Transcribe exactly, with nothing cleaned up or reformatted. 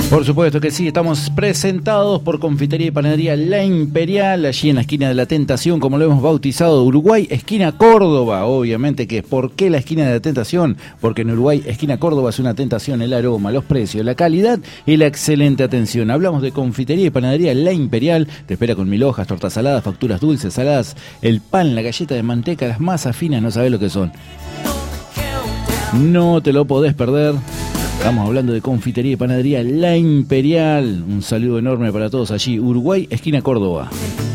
Por supuesto que sí, estamos presentados por Confitería y Panadería La Imperial, allí en la esquina de la Tentación, como lo hemos bautizado, Uruguay, esquina Córdoba. Obviamente que, ¿por qué la esquina de la Tentación? Porque en Uruguay, esquina Córdoba es una tentación, el aroma, los precios, la calidad y la excelente atención. Hablamos de Confitería y Panadería La Imperial, te espera con mil hojas, tortas saladas, facturas dulces, saladas, el pan, la galleta de manteca, las masas finas, no sabés lo que son. No te lo podés perder. Estamos hablando de Confitería y Panadería La Imperial. Un saludo enorme para todos allí. Uruguay, esquina Córdoba.